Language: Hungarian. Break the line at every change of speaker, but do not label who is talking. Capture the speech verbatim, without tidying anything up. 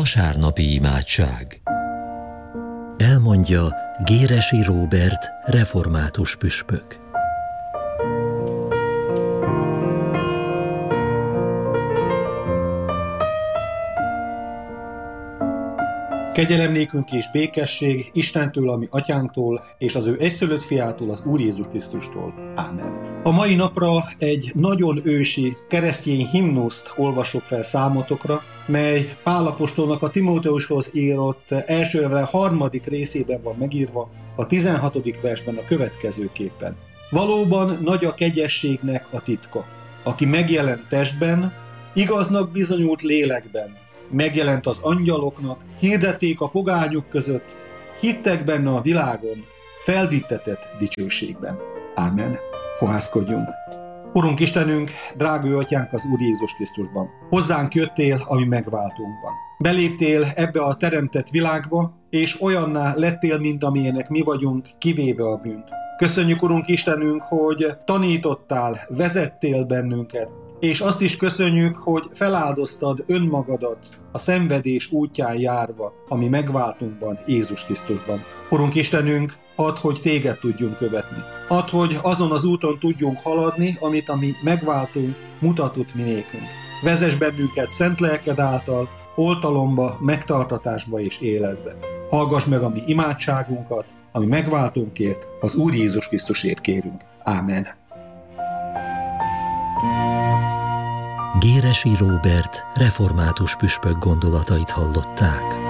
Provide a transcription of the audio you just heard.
Vasárnapi imádság.
Elmondja Géresi Róbert, református püspök.
Kegyelem nékünk és békesség Istentől, a mi atyánktól, és az ő egyszülött fiától, az Úr Jézus Krisztustól. Ámen. A mai napra egy nagyon ősi keresztény himnuszt olvasok fel számotokra, mely Pál apostolnak a Timóteushoz írott első levele harmadik részében van megírva, a tizenhatodik versben a következőképpen. Valóban nagy a kegyességnek a titka, aki megjelent testben, igaznak bizonyult lélekben, megjelent az angyaloknak, hirdették a pogányok között, hittek benne a világon, felvittetett dicsőségben. Ámen. Fohászkodjunk. Urunk Istenünk, drága ő atyánk az Úr Jézus Krisztusban. Hozzánk jöttél, ami megváltunkban. Beléptél ebbe a teremtett világba, és olyanná lettél, mint amilyenek mi vagyunk, kivéve a bűnt. Köszönjük, Urunk Istenünk, hogy tanítottál, vezettél bennünket, és azt is köszönjük, hogy feláldoztad önmagadat a szenvedés útján járva, ami megváltunkban, Jézus Krisztusban. Urunk Istenünk, add, hogy téged tudjunk követni. Add, hogy azon az úton tudjunk haladni, amit a mi megváltunk mutatott mi nékünk. Vezess bennünket szent lelked által, oltalomba, megtartatásba és életbe. Hallgass meg a mi imádságunkat, ami megváltunkért, az Úr Jézus Krisztusért kérünk. Ámen.
Géresi Róbert, református püspök gondolatait hallották.